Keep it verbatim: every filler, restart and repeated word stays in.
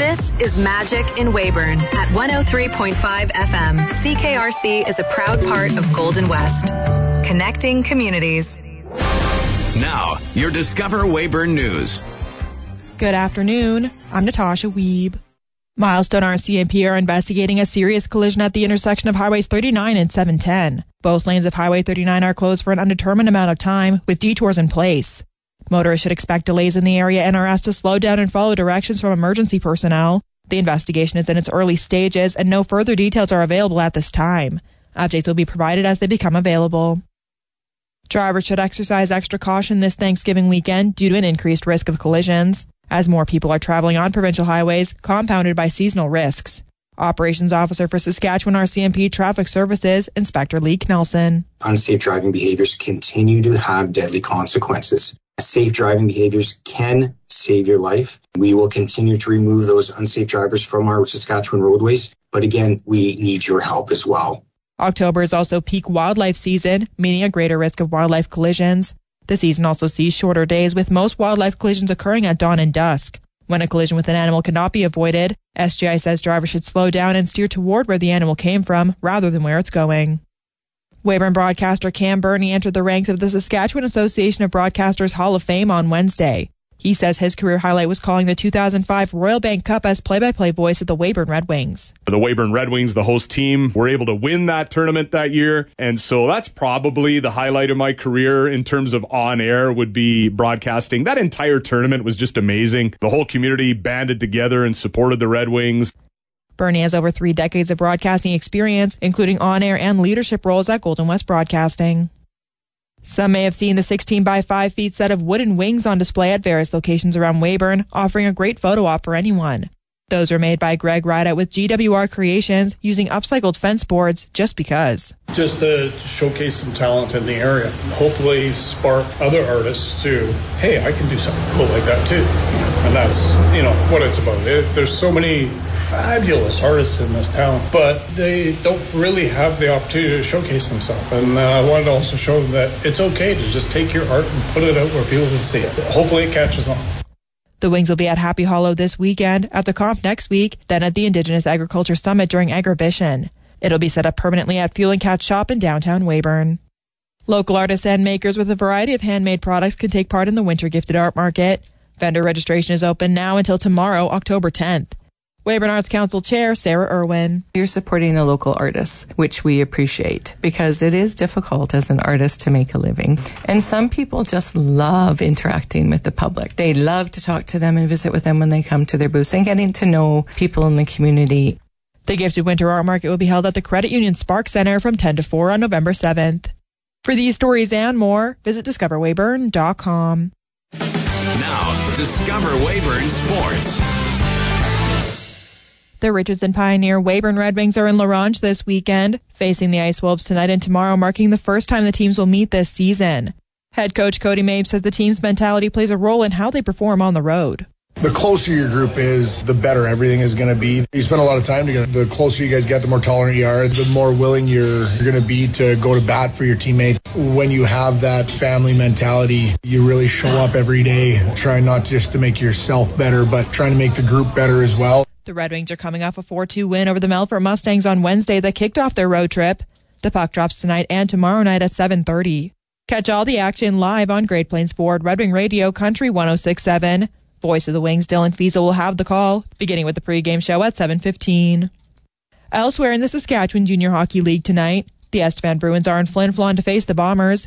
This is Magic in Weyburn at one oh three point five F M. C K R C is a proud part of Golden West. Connecting communities. Now, your Discover Weyburn News. Good afternoon. I'm Natasha Wiebe. Milestone R C M P are investigating a serious collision at the intersection of Highways thirty-nine and seven ten. Both lanes of Highway thirty-nine are closed for an undetermined amount of time, with detours in place. Motorists should expect delays in the area and are asked to slow down and follow directions from emergency personnel. The investigation is in its early stages, and no further details are available at this time. Updates will be provided as they become available. Drivers should exercise extra caution this Thanksgiving weekend due to an increased risk of collisions, as more people are traveling on provincial highways, compounded by seasonal risks. Operations Officer for Saskatchewan R C M P Traffic Services, Inspector Leek Nelson. Unsafe driving behaviors continue to have deadly consequences. Safe driving behaviors can save your life. We will continue to remove those unsafe drivers from our Saskatchewan roadways, but again, we need your help as well. October is also peak wildlife season, meaning a greater risk of wildlife collisions. The season also sees shorter days, with most wildlife collisions occurring at dawn and dusk. When a collision with an animal cannot be avoided, S G I says drivers should slow down and steer toward where the animal came from, rather than where it's going. Weyburn broadcaster Cam Burney entered the ranks of the Saskatchewan Association of Broadcasters Hall of Fame on Wednesday. He says his career highlight was calling the two thousand five Royal Bank Cup as play-by-play voice of the Weyburn Red Wings. The Weyburn Red Wings, the host team, were able to win that tournament that year, and so that's probably the highlight of my career in terms of on-air would be broadcasting. That entire tournament was just amazing. The whole community banded together and supported the Red Wings. Burney has over three decades of broadcasting experience, including on-air and leadership roles at Golden West Broadcasting. Some may have seen the sixteen by five feet set of wooden wings on display at various locations around Weyburn, offering a great photo op for anyone. Those are made by Greg Rideout with G W R Creations, using upcycled fence boards just because. Just to showcase some talent in the area. Hopefully spark other artists to, hey, I can do something cool like that too. And that's, you know, what it's about. It, there's so many fabulous artists in this town, but they don't really have the opportunity to showcase themselves. And uh, I wanted to also show them that it's okay to just take your art and put it out where people can see it. Hopefully it catches on. The Wings will be at Happy Hollow this weekend, at the Conf next week, then at the Indigenous Agriculture Summit during Agribition. It'll be set up permanently at Fuel and Catch Shop in downtown Weyburn. Local artists and makers with a variety of handmade products can take part in the Winter Gifted Art Market. Vendor registration is open now until tomorrow, October tenth. Weyburn Arts Council Chair Sarah Irwin. You're supporting a local artist, which we appreciate, because it is difficult as an artist to make a living. And some people just love interacting with the public. They love to talk to them and visit with them when they come to their booths and getting to know people in the community. The Gifted Winter Art Market will be held at the Credit Union Spark Center from ten to four on November seventh. For these stories and more, visit discover weyburn dot com. Now, Discover Weyburn Sports. The Richardson Pioneer Weyburn Red Wings are in La Ronge this weekend, facing the Ice Wolves tonight and tomorrow, marking the first time the teams will meet this season. Head coach Cody Mabe says the team's mentality plays a role in how they perform on the road. The closer your group is, the better everything is going to be. You spend a lot of time together. The closer you guys get, the more tolerant you are, the more willing you're, you're going to be to go to bat for your teammate. When you have that family mentality, you really show up every day, trying not just to make yourself better, but trying to make the group better as well. The Red Wings are coming off a four two win over the Melfort Mustangs on Wednesday that kicked off their road trip. The puck drops tonight and tomorrow night at seven thirty. Catch all the action live on Great Plains Ford Red Wing Radio Country one oh six point seven. Voice of the Wings Dylan Fiesel will have the call, beginning with the pregame show at seven fifteen. Elsewhere in the Saskatchewan Junior Hockey League tonight, the Estevan Bruins are in Flin Flon to face the Bombers.